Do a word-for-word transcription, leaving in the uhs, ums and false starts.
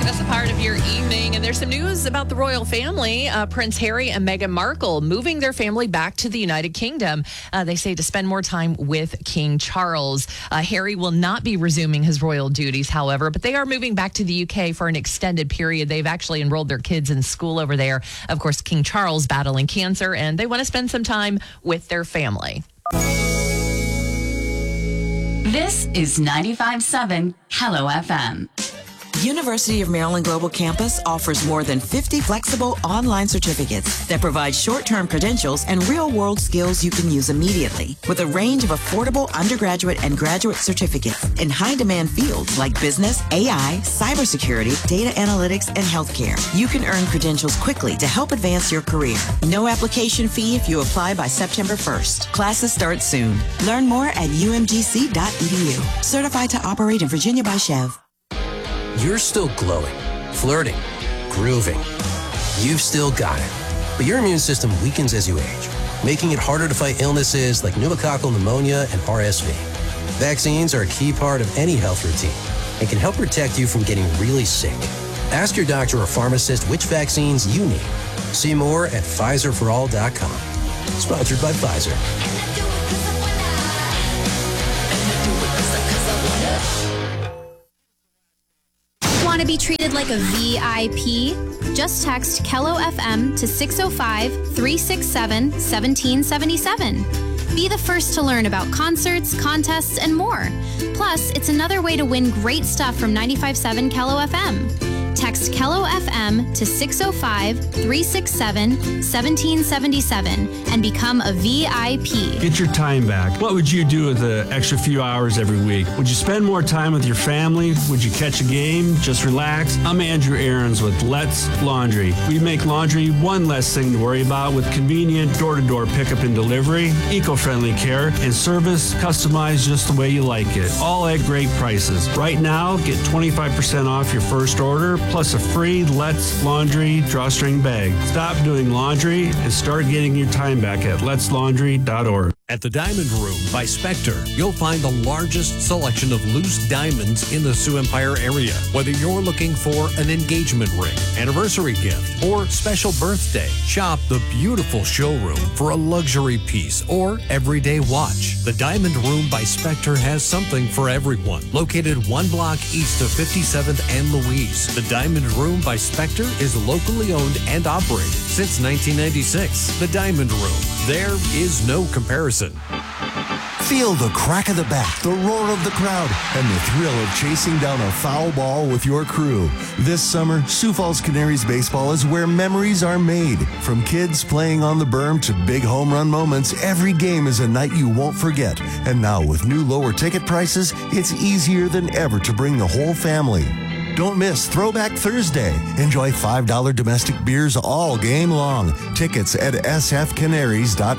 That's a part of your evening. And there's some news about the royal family. Uh, Prince Harry and Meghan Markle moving their family back to the United Kingdom. Uh, they say to spend more time with King Charles. Uh, Harry will not be resuming his royal duties, however, but they are moving back to the U K for an extended period. They've actually enrolled their kids in school over there. Of course, King Charles battling cancer, and they want to spend some time with their family. This is ninety-five point seven Hello F M. University of Maryland Global Campus offers more than fifty flexible online certificates that provide short-term credentials and real-world skills you can use immediately, with a range of affordable undergraduate and graduate certificates in high-demand fields like business, A I, cybersecurity, data analytics, and healthcare. You can earn credentials quickly to help advance your career. No application fee if you apply by September first. Classes start soon. Learn more at u m g c dot e d u. Certified to operate in Virginia by Chev. You're still glowing, flirting, grooving. You've still got it. But your immune system weakens as you age, making it harder to fight illnesses like pneumococcal pneumonia and R S V. Vaccines are a key part of any health routine and can help protect you from getting really sick. Ask your doctor or pharmacist which vaccines you need. See more at Pfizer for all dot com. Sponsored by Pfizer. Want to be treated like a V I P? Just text Kello F M to six oh five, three six seven, one seven seven seven. Be the first to learn about concerts, contests, and more. Plus, it's another way to win great stuff from ninety-five point seven Kello F M. Text Kello F M to six oh five, three six seven, one seven seven seven and become a V I P. Get your time back. What would you do with the extra few hours every week? Would you spend more time with your family? Would you catch a game? Just relax? I'm Andrew Aarons with Let's Laundry. We make laundry one less thing to worry about with convenient door-to-door pickup and delivery, eco-friendly care, and service customized just the way you like it. All at great prices. Right now, get twenty-five percent off your first order plus a free Let's Laundry drawstring bag. Stop doing laundry and start getting your time back at lets laundry dot org. At the Diamond Room by Spectre, you'll find the largest selection of loose diamonds in the Sioux Empire area. Whether you're looking for an engagement ring, anniversary gift, or special birthday, shop the beautiful showroom for a luxury piece or everyday watch. The Diamond Room by Spectre has something for everyone. Located one block east of fifty-seventh and Louise, the Diamond Room by Spectre is locally owned and operated since nineteen ninety-six. The Diamond Room. There is no comparison. Feel the crack of the bat, the roar of the crowd, and the thrill of chasing down a foul ball with your crew. This summer, Sioux Falls Canaries baseball is where memories are made. From kids playing on the berm to big home run moments, every game is a night you won't forget. And now with new lower ticket prices, it's easier than ever to bring the whole family. Don't miss Throwback Thursday. Enjoy five dollar domestic beers all game long. Tickets at s f canaries dot com.